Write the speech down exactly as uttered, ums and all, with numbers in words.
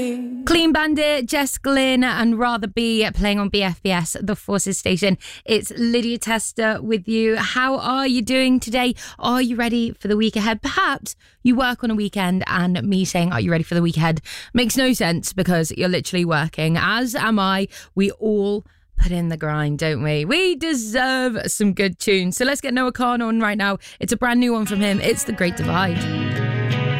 Clean Bandit, Jess Glynn and Rather Be playing on B F B S, the Forces Station. It's Lydia Tester with you. How are you doing today? Are you ready for the week ahead? Perhaps you work on a weekend and me saying, are you ready for the week ahead? Makes no sense because you're literally working, as am I. We all put in the grind, don't we? We deserve some good tunes. So let's get Noah Khan on right now. It's a brand new one from him. It's The Great Divide.